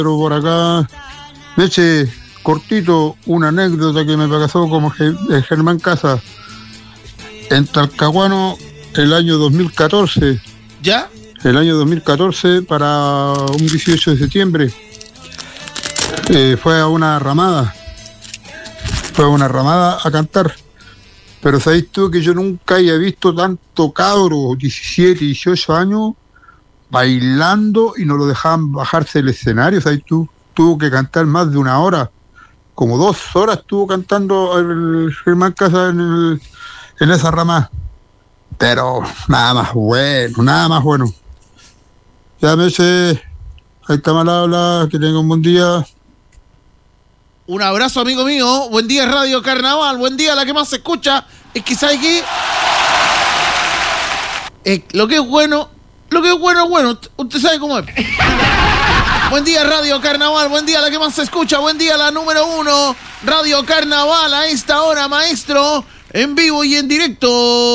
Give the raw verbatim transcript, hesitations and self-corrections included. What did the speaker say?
Pero por acá, me eche cortito una anécdota que me pasó como Germán Casas en Talcahuano el año dos mil catorce. ¿Ya? El año dos mil catorce para un dieciocho de septiembre. Eh, fue a una ramada. Fue a una ramada a cantar. Pero sabéis tú que yo nunca había visto tanto cabro, diecisiete, dieciocho años, bailando y no lo dejaban bajarse del escenario. ¿Sabes tú? Tuvo que cantar más de una hora, como dos horas estuvo cantando el Germán Casas en, el, en esa rama. Pero nada más bueno, nada más bueno. Ya me sé, ahí está mal habla, que tenga un buen día. Un abrazo, amigo mío. Buen día, Radio Carnaval. Buen día, la que más se escucha. Es que, ¿sabe qué? Eh, lo que es bueno, lo que es bueno es bueno. Usted sabe cómo es. Buen día, Radio Carnaval. Buen día, la que más se escucha. Buen día, la número uno. Radio Carnaval a esta hora, maestro. En vivo y en directo.